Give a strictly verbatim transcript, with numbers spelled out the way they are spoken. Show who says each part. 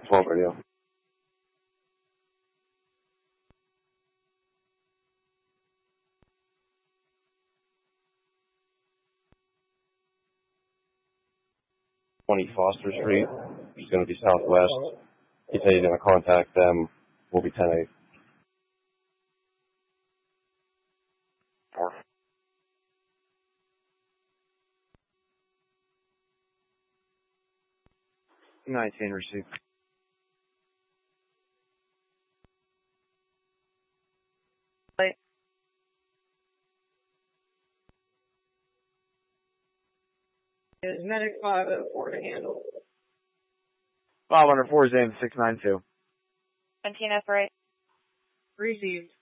Speaker 1: twelve radio. twenty Foster Street, which is going to be southwest. He said he's going to contact them. We'll be ten eight. nineteen received.
Speaker 2: Wait. Is Medic five oh four to handle?
Speaker 3: five oh four is in six nine two.
Speaker 4: seventeen oh three.
Speaker 2: Received.